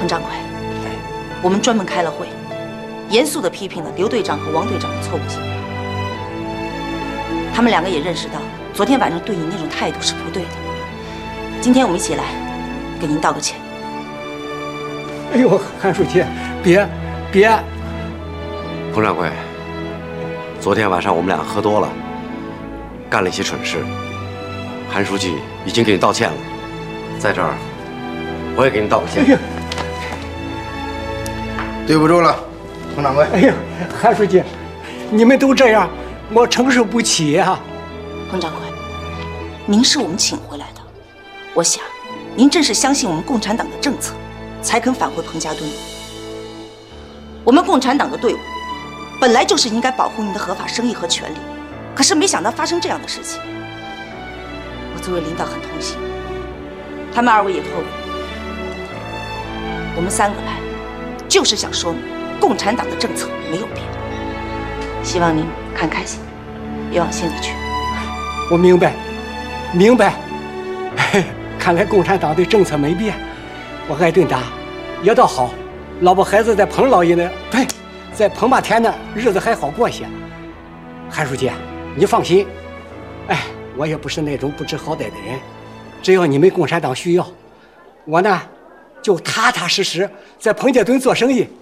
彭掌柜，我们专门开了会，严肃地批评了刘队长和王队长的错误行为。他们两个也认识到，昨天晚上对你那种态度是不对的。今天我们一起来，给您道个歉。 哎呦，韩书记，别！ 彭掌柜，昨天晚上我们俩喝多了，干了一些蠢事。韩书记已经给你道歉了，在这儿，我也给你道个歉。 哎呀， 对不住了，彭掌柜。 哎呀，韩书记，你们都这样，我承受不起呀。 彭掌柜，您是我们请回来的，我想，您正是相信我们共产党的政策，才肯返回彭家墩。我们共产党的队伍，本来就是应该保护您的合法生意和权利，可是没想到发生这样的事情。我作为领导很痛心，他们二位也后悔。我们三个来，就是想说明共产党的政策没有变。希望您看开心，别往心里去。 我明白。看来共产党的政策没变，我挨顿打也倒好，老婆孩子在彭老爷那，对，在彭八田那日子还好过些。韩书记，你放心，我也不是那种不知好歹的人，只要你们共产党需要，我呢就踏踏实实在彭家墩做生意。